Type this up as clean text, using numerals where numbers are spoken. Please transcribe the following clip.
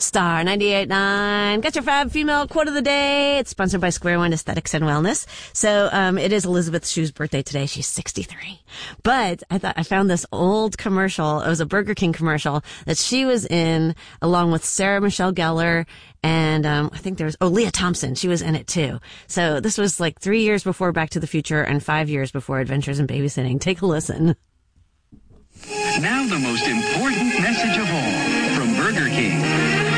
Star 98.9. Got your Fab Female Quote of the Day. It's sponsored by Square One Aesthetics and Wellness. So, it is Elizabeth Shue's birthday today. She's 63. But I found this old commercial. It was a Burger King commercial that she was in along with Sarah Michelle Gellar and, I think there was, Leah Thompson. She was in it too. So this was like 3 years before Back to the Future and 5 years before Adventures in Babysitting. Take a listen. Now the most important message of all from Burger King.